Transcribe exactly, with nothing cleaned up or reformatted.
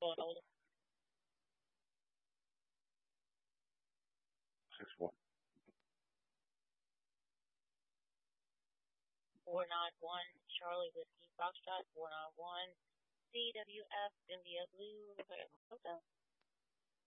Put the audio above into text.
Six one. four nine one, Charlie Whiskey Foxtrot, four nine one, C W F, India Blue, Hotel.